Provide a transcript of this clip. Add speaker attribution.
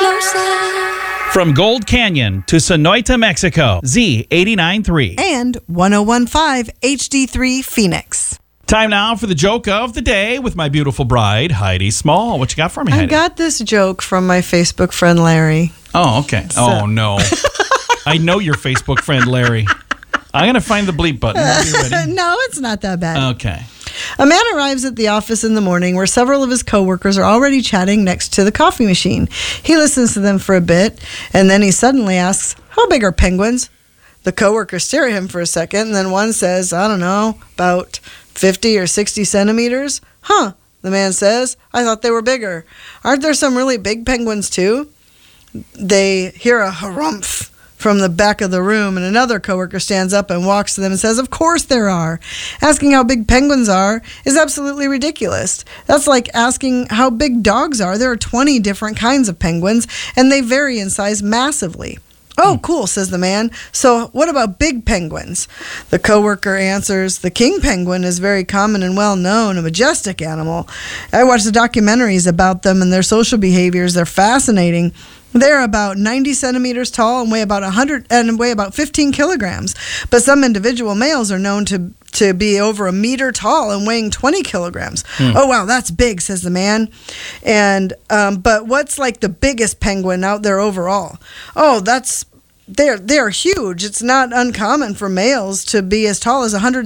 Speaker 1: From Gold Canyon to Sonoita, Mexico, Z89.3.
Speaker 2: And 101.5 HD3 Phoenix.
Speaker 1: Time now for the joke of the day with my beautiful bride, Heidi Small. What you got for me, Heidi?
Speaker 2: I got this joke from my Facebook friend, Larry.
Speaker 1: Oh, okay. Oh, no. I know your Facebook friend, Larry. I'm going to find the bleep button. Are you ready?
Speaker 2: No, it's not that bad.
Speaker 1: Okay.
Speaker 2: A man arrives at the office in the morning where several of his coworkers are already chatting next to the coffee machine. He listens to them for a bit, and then he suddenly asks, "How big are penguins?" The coworkers stare at him for a second, and then one says, "I don't know, about 50 or 60 centimeters." "Huh," the man says, "I thought they were bigger. Aren't there some really big penguins too?" They hear a harumph from the back of the room, and another coworker stands up and walks to them and says, "Of course there are. Asking how big penguins are is absolutely ridiculous. That's like asking how big dogs are. There are 20 different kinds of penguins, and they vary in size massively." "Oh, cool," says the man. "So what about big penguins?" The coworker answers, "The king penguin is very common and well known, a majestic animal. I watch the documentaries about them and their social behaviors. They're fascinating. They're about 90 centimeters tall and weigh about 15 kilograms. But some individual males are known to be over a meter tall and weighing 20 kilograms. "Oh, wow, that's big," says the man. And but what's like the biggest penguin out there overall?" "Oh, they're huge. It's not uncommon for males to be as tall as 100